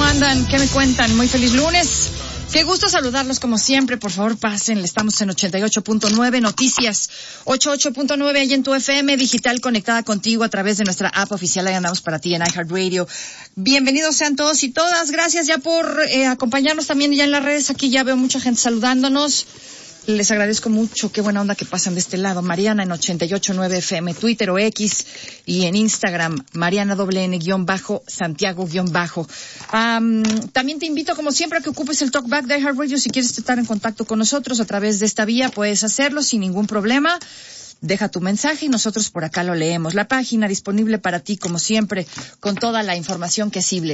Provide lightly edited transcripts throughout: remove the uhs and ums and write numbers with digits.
andan? ¿Qué me cuentan? Muy feliz lunes. Qué gusto saludarlos como siempre. Por favor, pásenle. Estamos en 88.9 Noticias. 88.9 ahí en tu FM digital, conectada contigo a través de nuestra app oficial. Ahí andamos para ti en iHeartRadio. Bienvenidos sean todos y todas. Gracias ya por acompañarnos también ya en las redes. Aquí ya veo mucha gente saludándonos. Les agradezco mucho, qué buena onda que pasan de este lado. Mariana en 88.9 FM, Twitter o X, y en Instagram, Mariana _Santiago _. También te invito, como siempre, a que ocupes el Talkback de iHeartRadio. Si quieres estar en contacto con nosotros a través de esta vía, puedes hacerlo sin ningún problema. Deja tu mensaje y nosotros por acá lo leemos. La página disponible para ti, como siempre, con toda la información que sirve,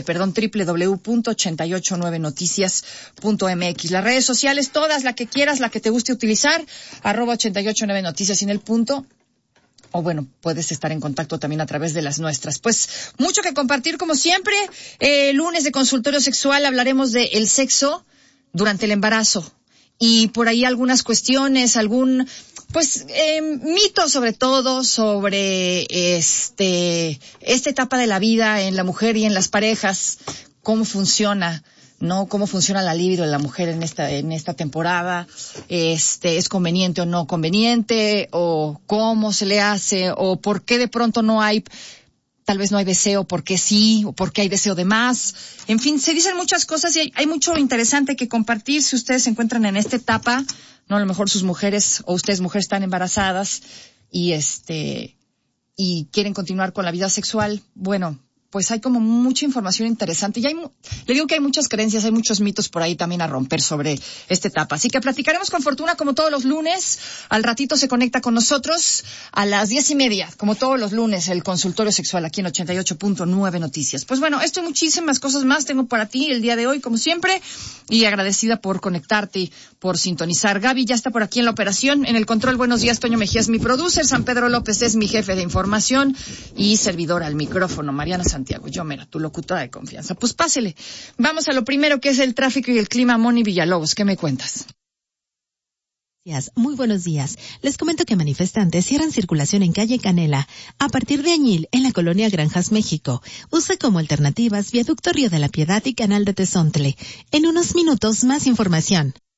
www.889noticias.mx. Las redes sociales, todas, la que quieras, la que te guste utilizar, @889noticias sin el punto. O bueno, puedes estar en contacto también a través de las nuestras. Pues mucho que compartir, como siempre. Lunes de consultorio sexual, hablaremos de el sexo durante el embarazo. Y por ahí algunas cuestiones, mito sobre todo sobre esta etapa de la vida en la mujer y en las parejas, cómo funciona, ¿no? Cómo funciona la libido de la mujer en esta temporada, es conveniente o no conveniente, o cómo se le hace, o por qué de pronto tal vez no hay deseo, por qué sí, o por qué hay deseo de más. En fin, se dicen muchas cosas y hay mucho interesante que compartir si ustedes se encuentran en esta etapa, ¿no? A lo mejor sus mujeres o ustedes mujeres están embarazadas y quieren continuar con la vida sexual. Bueno, pues hay como mucha información interesante y le digo que hay muchas creencias, hay muchos mitos por ahí también a romper sobre esta etapa. Así que platicaremos con Fortuna como todos los lunes. Al ratito se conecta con nosotros a las 10:30, como todos los lunes, el consultorio sexual aquí en 88.9 Noticias. Pues bueno, esto y muchísimas cosas más tengo para ti el día de hoy, como siempre, y agradecida por conectarte y por sintonizar. Gaby ya está por aquí en la operación, en el control. Buenos días, Toño Mejía es mi producer, San Pedro López es mi jefe de información y servidora al micrófono, Mariana Santiago, yo mera, tu locutora de confianza. Pues pásele. Vamos a lo primero, que es el tráfico y el clima. Moni Villalobos, ¿qué me cuentas? Muy buenos días. Les comento que manifestantes cierran circulación en calle Canela a partir de Añil en la colonia Granjas, México. Usa como alternativas Viaducto Río de la Piedad y Canal de Tezontle. En unos minutos más información.